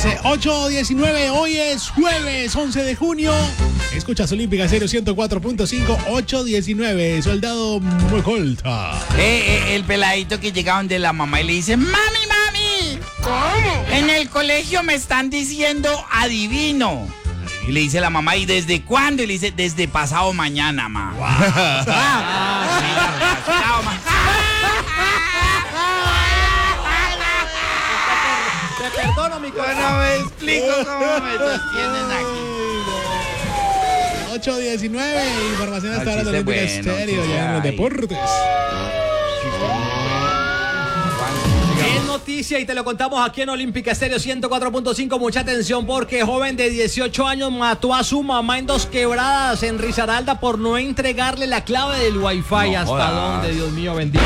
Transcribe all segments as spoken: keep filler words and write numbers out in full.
ocho diecinueve, hoy es jueves once de junio. Escuchas Olímpica Estéreo ciento cuatro punto cinco, ocho diecinueve, Soldado Muecolta. Eh, eh, el peladito que llega donde la mamá y le dice, mami, mami. ¿Cómo? En el colegio me están diciendo adivino. Y le dice la mamá, ¿y desde cuándo? Y le dice, desde pasado mañana, ma. Wow. Ah, mira, pasado mañana. Te perdono, mi corazón. Yo no me explico cómo me sostienen aquí. ocho diecinueve, información hasta Ah, ahora de chiste Olímpica bueno, Estéreo, chiste ya en los ahí. deportes. Es noticia y te lo contamos aquí en Olímpica Estéreo ciento cuatro punto cinco. Mucha atención porque joven de dieciocho años mató a su mamá en Dos Quebradas, en Risaralda, por no entregarle la clave del wifi. No ¿Hasta jodas. dónde, Dios mío, bendito?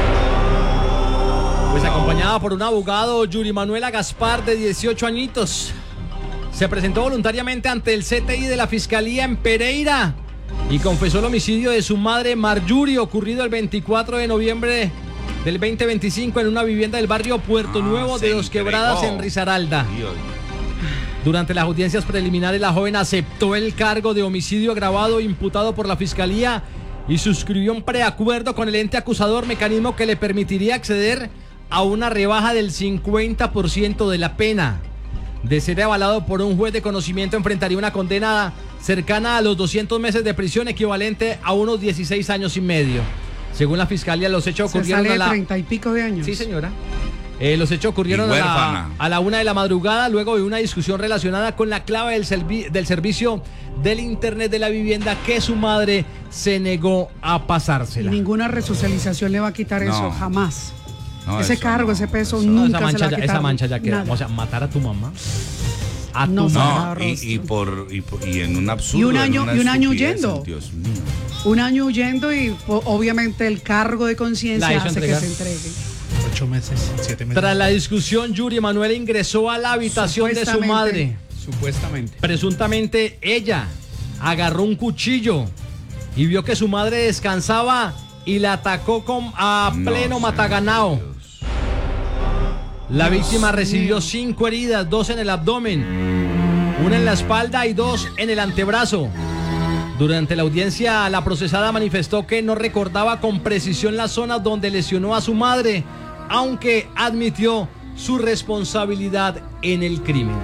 Pues acompañada por un abogado, Yuri Manuela Gaspar, de dieciocho añitos, se presentó voluntariamente ante el C T I de la Fiscalía en Pereira y confesó el homicidio de su madre Marjorie, ocurrido el veinticuatro de noviembre del veinte veinticinco en una vivienda del barrio Puerto Ah, Nuevo de se Dos Quebradas, entregó. en Risaralda. Dios. Durante las audiencias preliminares, la joven aceptó el cargo de homicidio agravado imputado por la Fiscalía y suscribió un preacuerdo con el ente acusador, mecanismo que le permitiría acceder a una rebaja del cincuenta por ciento de la pena. De ser avalado por un juez de conocimiento, enfrentaría una condena cercana a los doscientos meses de prisión, equivalente a unos dieciséis años y medio. Según la Fiscalía, los hechos Se ocurrieron sale a de la... treinta y pico de años. Sí, señora. Eh, los hechos ocurrieron Y a la, huérfana. a la una de la madrugada, luego de una discusión relacionada con la clave del, servi- del servicio del internet de la vivienda, que su madre se negó a Y pasársela. ninguna resocialización le va a quitar No. eso, jamás. No, ese eso cargo, no, ese peso eso- No, nunca esa mancha, se le va ya, a quitar. esa mancha ya queda. nada. O sea, matar a tu mamá. A tu No, mamá. No, y, y por y, por- y en un absurdo. Y un año- en una y un año estupidez, huyendo. Dios mío. Un año huyendo y po- obviamente el cargo de La conciencia hizo hace que entregar. se entregue. Ocho meses, siete meses. Tras la discusión, Yuri Manuel ingresó a la habitación de su Supuestamente. madre. Supuestamente. Presuntamente ella agarró un cuchillo y vio que su madre descansaba y la atacó con, a No, pleno señor mataganao. Dios. La Dios víctima mío. recibió cinco heridas, dos en el abdomen, una en la espalda y dos en el antebrazo. Durante la audiencia, la procesada manifestó que no recordaba con precisión las zonas donde lesionó a su madre, aunque admitió su responsabilidad en el crimen.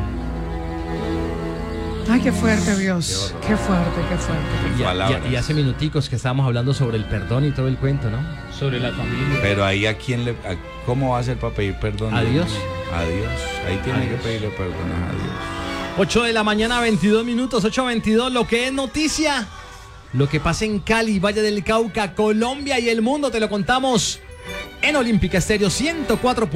Ay, qué fuerte, Dios. Qué fuerte, qué fuerte. Y, Palabras. y- y hace minuticos que estábamos hablando sobre el perdón y todo el cuento, ¿no? Sobre la familia. Pero ahí a quién le. a- ¿Cómo va a ser para pedir perdón? A Dios. A Dios. Ahí tiene A que Dios. pedirle perdón a Dios. ocho de la mañana, veintidós minutos, ocho veintidós, lo que es noticia, lo que pasa en Cali, Valle del Cauca, Colombia y el mundo, te lo contamos en Olímpica Estéreo ciento cuatro.